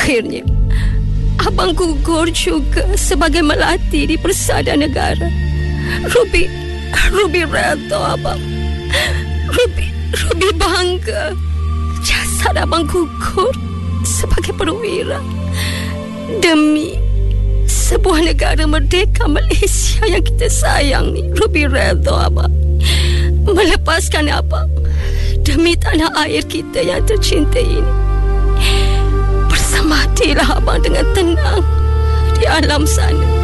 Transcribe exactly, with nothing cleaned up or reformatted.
Akhirnya abang gugur juga sebagai melati di persada negara. Ruby Ruby redha abang. Ruby Ruby bangga jasad abang gugur sebagai perwira demi sebuah negara merdeka Malaysia yang kita sayang ni. Ruby redha abang melepaskan abang demi tanah air kita yang tercinta ini. Bersamadilah abang dengan tenang di alam sana.